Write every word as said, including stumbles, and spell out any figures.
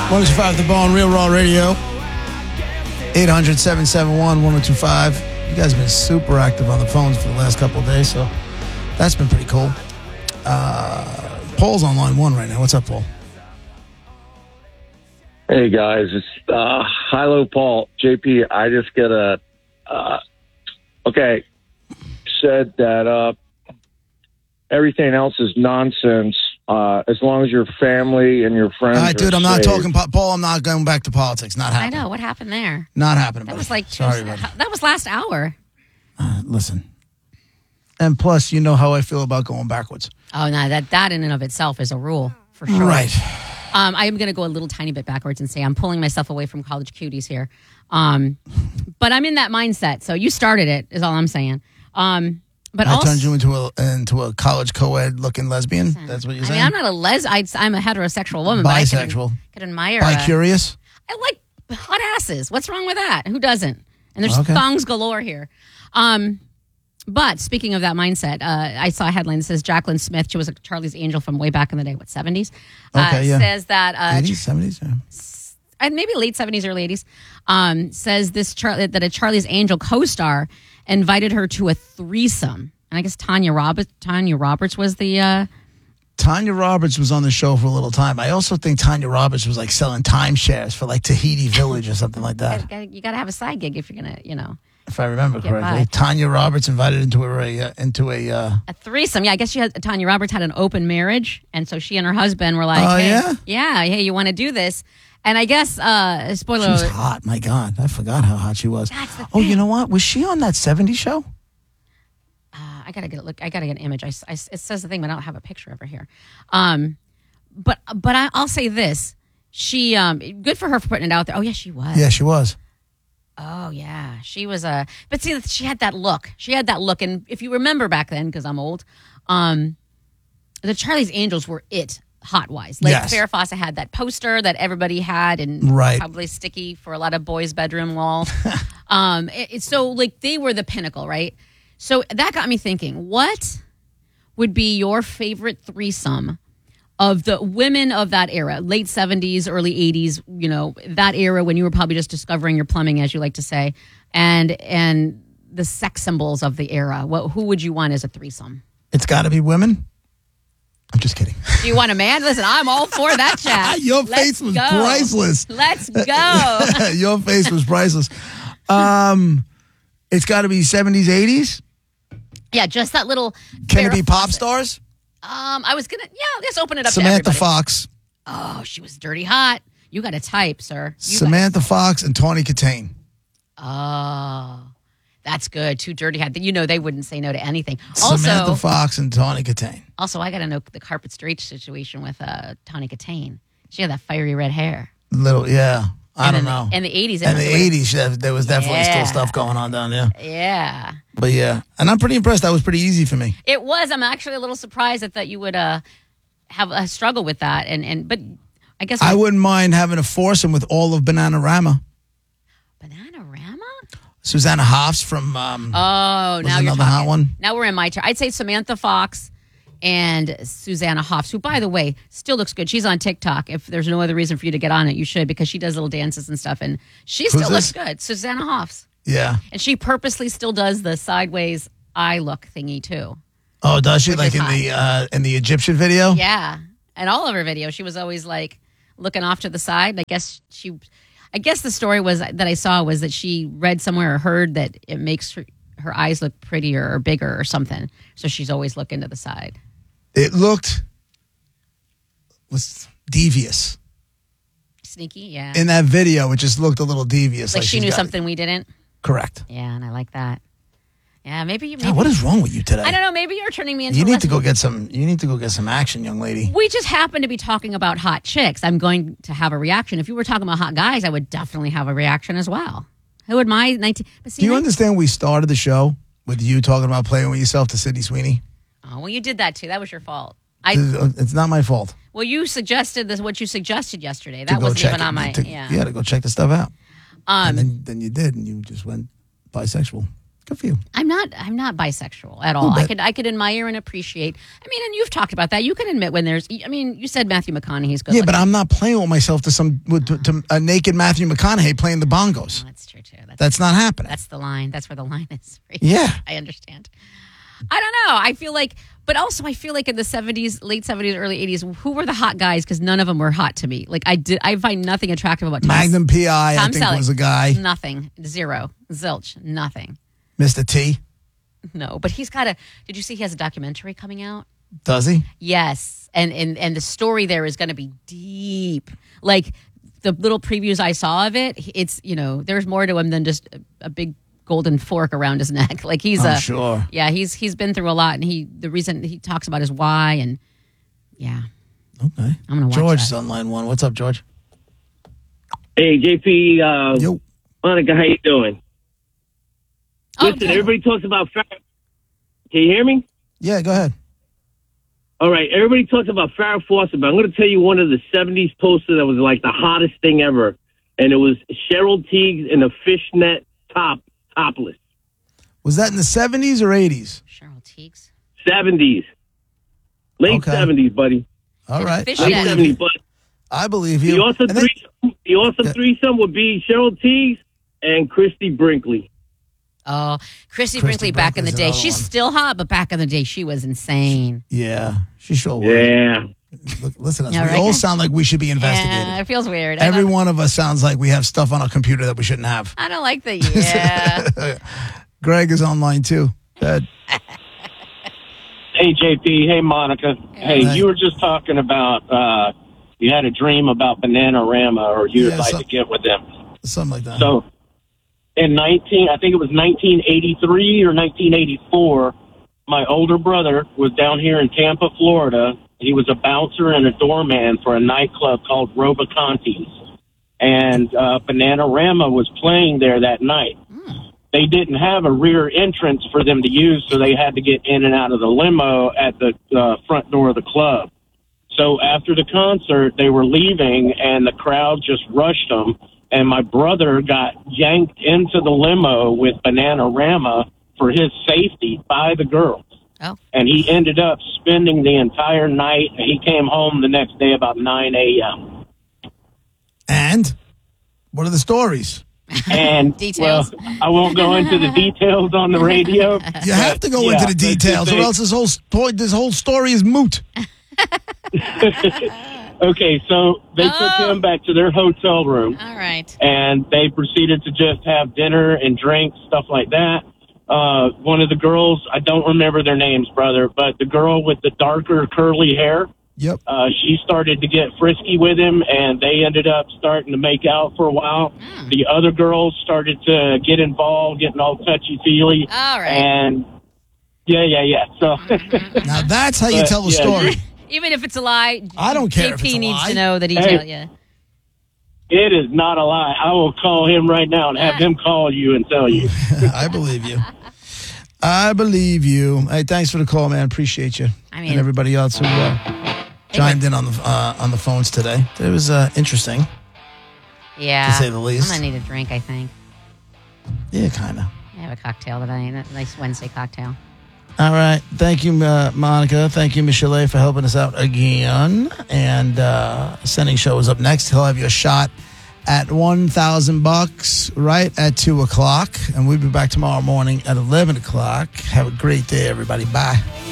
one oh two five The Bone, Real Raw Radio. eight hundred, seven seven one, one oh two five. You guys have been super active on the phones for the last couple of days, so that's been pretty cool. Uh, Paul's on line one right now. What's up, Paul? Hey, guys. It's uh, Hilo Paul. J P, I just get a... Uh, okay. Said that uh, everything else is nonsense uh, as long as your family and your friends All right, dude, are I'm not safe. talking... Po- Paul, I'm not going back to politics. Not I happening. know. What happened there? Not happening, That buddy. was like two, Sorry, buddy. that was last hour. Uh, listen. And plus, you know how I feel about going backwards. Oh, no, that, that in and of itself is a rule, for sure. Right. Um, I am going to go a little tiny bit backwards and say I'm pulling myself away from college cuties here. Um, but I'm in that mindset. So you started it, is all I'm saying. Um, but I also, turned you into a into a college co-ed looking lesbian. That's what you're I saying? mean, I'm not a les. I, I'm a heterosexual woman. Bisexual. But I could, could admire. Bi uh, curious? I like hot asses. What's wrong with that? Who doesn't? And there's Okay. thongs galore here. Um, but speaking of that mindset, uh, I saw a headline that says Jacqueline Smith, she was a Charlie's Angel from way back in the day, what, seventies? Okay, uh, yeah. Says that... Uh, eighties, seventies? Yeah. uh, maybe late seventies, early eighties, um, says this Char- that a Charlie's Angel co-star invited her to a threesome. And I guess Tanya Roberts, Tanya Roberts was the... Uh, Tanya Roberts was on the show for a little time. I also think Tanya Roberts was like selling timeshares for like Tahiti Village or something like that. you got to have a side gig if you're going to, you know... If I remember Get correctly. by. Tanya Roberts invited into a, uh, into a, uh, A threesome. Yeah, I guess she had, Tanya Roberts had an open marriage. And so she and her husband were like, Oh, hey, yeah? yeah, hey, you want to do this? And I guess, uh, spoiler she was alert, hot. My God, I forgot how hot she was. That's the Oh, you thing. know what? Was she on that seventies show? uh, I gotta get a look. I gotta get an image. I, I- it says the thing, but I don't have a picture of her here. Um, but but I, I'll say this: she, um, good for her for putting it out there. Oh yeah, she was. Yeah, she was. Oh yeah, she was a. But see, she had that look. She had that look, and if you remember back then, because I'm old, um, the Charlie's Angels were it hot wise. Like Yes. Farrah Fawcett had that poster that everybody had, and Right. probably sticky for a lot of boys' bedroom walls. um, it, it's so like they were the pinnacle, right? So that got me thinking: what would be your favorite threesome of the women of that era, late seventies, early eighties, you know, that era when you were probably just discovering your plumbing, as you like to say, and and the sex symbols of the era? What, who would you want as a threesome? It's got to be women. I'm just kidding. Do you want a man? Listen, I'm all for that chat. Your Let's face was go. priceless. Let's go. Your face was priceless. Um, it's got to be seventies, eighties. Yeah, just that little. Can it Farrah be pop Fawcett. stars? Um, I was gonna. Yeah, let's open it up. Samantha to everybody. Fox. Oh, she was dirty hot. You got to type, sir. You Samantha Fox and Tawny Katane. Gotta, oh, that's good. Too dirty hot. You know they wouldn't say no to anything. Also, Samantha Fox and Tawny Katane. also, I got to know the carpet straight situation with uh, Tawny Katane. She had that fiery red hair. Little, yeah. I And don't in the- know. in the eighties, it In must the have been- eighties, yeah, there was definitely Yeah. still stuff going on down there. Yeah, But yeah, and I'm pretty impressed. That was pretty easy for me. it was. I'm actually a little surprised that, that you would uh, have a struggle with that. And, and but I guess I wouldn't mind having a foursome with all of Bananarama. Bananarama. Susanna Hoffs from. Um, Oh, now you're another talking. hot one? Now we're in my turn. I'd say Samantha Fox and Susanna Hoffs, who, by the way, still looks good. She's on TikTok. If there's no other reason for you to get on it, you should, because she does little dances and stuff, and she Who's still this? looks good. Susanna Hoffs, yeah. and she purposely still does the sideways eye look thingy too. Oh, does she? Which Like is in the uh, in the Egyptian video? Yeah, and all of her videos, she was always like looking off to the side. I guess she, I guess the story was that I saw was that she read somewhere or heard that it makes her, her eyes look prettier or bigger or something, so she's always looking to the side. It looked was devious Sneaky, yeah. in that video. It just looked a little devious. like she she's knew got- something we didn't. Correct. Yeah, and I like that. Yeah, maybe you. Maybe, God, what is wrong with you today? I don't know. Maybe you're turning me into. You a need to go lesbian. get some. You need to go get some action, young lady. We just happen to be talking about hot chicks. I'm going to have a reaction. If you were talking about hot guys, I would definitely have a reaction as well. Who would my nineteen? But see, Do you nineteen understand? We started the show with you talking about playing with yourself to Sydney Sweeney. Oh well, you did that too. That was your fault. I It's not my fault. well, you suggested this. What you suggested yesterday. To That go wasn't check even it. on my. To- yeah. You got to go check the stuff out. Um. And then, then you did, and you just went bisexual. Good for you. I'm not. I'm not bisexual at all. I could. I could admire and appreciate. I mean, and you've talked about that. You can admit when there's. I mean, you said Matthew McConaughey's good. Yeah, looking. but I'm not playing with myself to some with, to, to a naked Matthew McConaughey playing the bongos. Oh, that's true too. That's, That's not happening. that's the line. That's where the line is. Right? Yeah. I understand. I don't know. I feel like, but also I feel like in the seventies, late seventies, early eighties, who were the hot guys? Because none of them were hot to me. Like I did, I find nothing attractive about Tom, Magnum P I, Tom I think Selleck. was a guy. Nothing. Zero. Zilch. Nothing. Mister T. No. But he's got a. Did you see he has a documentary coming out? Does he? Yes, and and and the story there is going to be deep. Like the little previews I saw of it, it's you know there's more to him than just a, a big golden fork around his neck. Like he's I'm a sure. Yeah, he's he's been through a lot, and he the reason he talks about his why and yeah. Okay. I'm gonna watch George that. is on line one. What's up, George? Hey, J P, uh, Yo. Monica, how you doing? Oh, Listen, good. everybody talks about Farrah. Can you hear me? Yeah, go ahead. All right, everybody talks about Farrah Fawcett, but I'm going to tell you one of the seventies posters that was like the hottest thing ever, and it was Cheryl Tiegs in a fishnet top, topless. Was that in the seventies or eighties? Cheryl Tiegs. seventies. Late Okay. seventies, buddy. All right. Fish Late Yeah. seventies, but I believe you. the awesome, And then- threesome, the awesome Yeah. threesome would be Cheryl Tiegs and Christy Brinkley. Oh, Chrissy Christy Brinkley back in the Brinkley's day. another She's one. still hot, but back in the day she was insane. yeah, she sure was. Yeah. Look, listen, to us. Yeah, we right. all sound like we should be investigated. Yeah, it feels weird. I Every don't, one of us sounds like we have stuff on our computer that we shouldn't have. I don't like the yeah. Greg is on line too. Good. Hey, J P. Hey, Monica. Hey, Hey. you were just talking about uh, you had a dream about Bananarama, or you'd Yeah, like so- to get with them. Something like that. So, in nineteen, I think it was nineteen eighty-three or nineteen eighty-four, my older brother was down here in Tampa, Florida. He was a bouncer and a doorman for a nightclub called Roboconti's, and uh, Bananarama was playing there that night. They didn't have a rear entrance for them to use, so they had to get in and out of the limo at the uh, front door of the club. So after the concert, they were leaving, and the crowd just rushed them, and my brother got yanked into the limo with Bananarama for his safety by the girls. Oh. And he ended up spending the entire night, and he came home the next day about nine a.m. And what are the stories? And, Details. well, I won't go into the details on the radio. You have to go yeah, into the let's just details, or say- else this whole sto- this whole story is moot. Okay, so they Oh. took him back to their hotel room, All right. and they proceeded to just have dinner and drinks, stuff like that. Uh, one of the girls, I don't remember their names, brother, but the girl with the darker curly hair, Yep. uh, she started to get frisky with him, and they ended up starting to make out for a while. Mm. The other girls started to get involved, getting all touchy-feely. All right. And, yeah, yeah, yeah. So, Now that's how you But, tell the yeah. story. Even if it's a lie, I don't care J if P it's a needs lie. to know the Hey. detail. Yeah. it is not a lie. I will call him right now and have him call you and tell you. I believe you. I believe you. Hey, thanks for the call, man. Appreciate you. I mean- and everybody else who uh, chimed in on the uh, on the phones today. It was uh, interesting, Yeah. to say the least. I'm gonna need a drink. I think. Yeah, kind of. I have a cocktail today. A nice Wednesday cocktail. All right. Thank you, uh, Monica. Thank you, Michelle, for helping us out again. And uh, Sending Show is up next. He'll have your shot at one thousand bucks right at two o'clock. And we'll be back tomorrow morning at eleven o'clock. Have a great day, everybody. Bye.